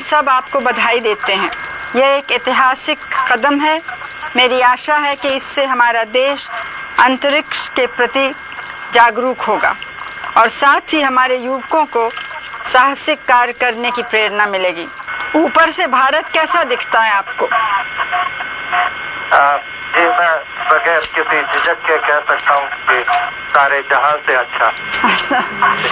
सब आपको बधाई देते हैं। यह एक ऐतिहासिक कदम है। मेरी आशा है कि इससे हमारा देश अंतरिक्ष के प्रति जागरूक होगा और साथ ही हमारे युवकों को साहसिक कार्य करने की प्रेरणा मिलेगी। ऊपर से भारत कैसा दिखता है आपको? जी, मैं बगैर किसी झिझक के कह सकता हूँ कि सारे जहां से अच्छा।